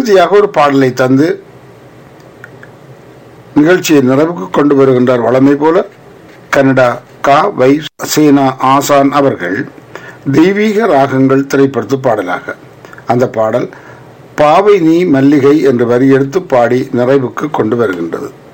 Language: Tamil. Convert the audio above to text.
இறுதியாக ஒரு பாடலை தந்து நிகழ்ச்சியை நிறைவுக்கு கொண்டு வருகின்றார் வளமை போல கனடா கா வை சேனா ஆசான் அவர்கள். தெய்வீக ராகங்கள் திரைப்படத்து பாடலாக அந்த பாடல் பாவை நீ மல்லிகை என்று வரி எடுத்து பாடி நிறைவுக்கு கொண்டு வருகின்றது.